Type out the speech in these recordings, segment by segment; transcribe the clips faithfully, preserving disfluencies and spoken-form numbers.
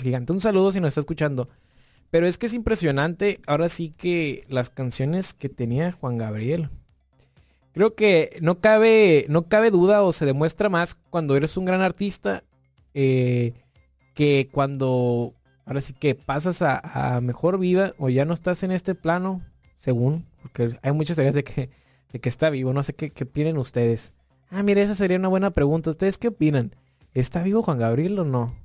gigante. Un saludo si nos está escuchando. Pero es que es impresionante, ahora sí que las canciones que tenía Juan Gabriel. Creo que no cabe, no cabe duda o se demuestra más cuando eres un gran artista eh, que cuando ahora sí que pasas a, a mejor vida o ya no estás en este plano, según, porque hay muchas teorías de que, de que está vivo. No sé qué, qué opinan ustedes. Ah, mire, esa sería una buena pregunta. ¿Ustedes qué opinan? ¿Está vivo Juan Gabriel o no?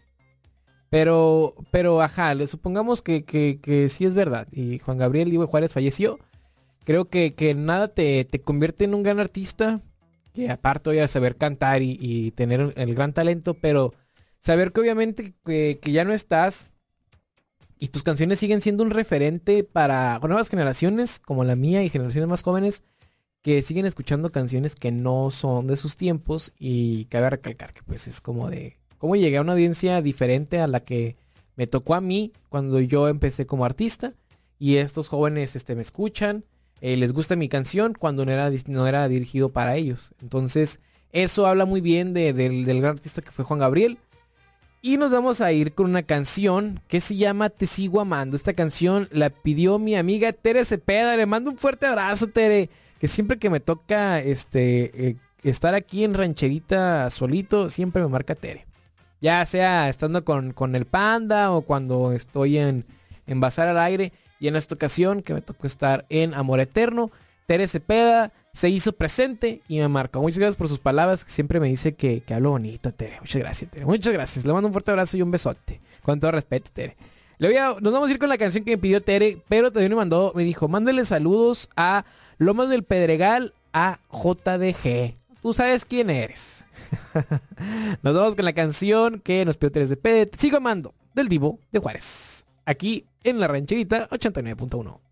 Pero, pero, ajá, le supongamos que, que, que sí es verdad. Y Juan Gabriel Diego Juárez falleció. Creo que, que nada te, te convierte en un gran artista. Que aparte voy a saber cantar y, y tener el gran talento. Pero saber que obviamente que, que ya no estás. Y tus canciones siguen siendo un referente para nuevas generaciones. Como la mía y generaciones más jóvenes. Que siguen escuchando canciones que no son de sus tiempos. Y cabe recalcar que pues es como de... cómo llegué a una audiencia diferente a la que me tocó a mí cuando yo empecé como artista. Y estos jóvenes este, me escuchan, eh, les gusta mi canción cuando no era, no era dirigido para ellos. Entonces, eso habla muy bien de, de, del gran artista que fue Juan Gabriel. Y nos vamos a ir con una canción que se llama Te Sigo Amando. Esta canción la pidió mi amiga Tere Cepeda. Le mando un fuerte abrazo, Tere. Que siempre que me toca este, eh, estar aquí en Rancherita solito, siempre me marca Tere. Ya sea estando con, con el Panda o cuando estoy en, en Bazar al Aire. Y en esta ocasión que me tocó estar en Amor Eterno, Tere Cepeda se hizo presente y me marcó. Muchas gracias por sus palabras, que siempre me dice que, que hablo bonito, Tere. Muchas gracias, Tere. Muchas gracias. Le mando un fuerte abrazo y un besote. Con todo respeto, Tere. Le voy a, nos vamos a ir con la canción que me pidió Tere, pero también me mandó, me dijo, mándale saludos a Lomas del Pedregal, a J D G. Tú sabes quién eres. Nos vamos con la canción que nos pidió Tere Cepeda. Te Sigo Amando, del Divo de Juárez. Aquí en la Rancherita ochenta y nueve punto uno.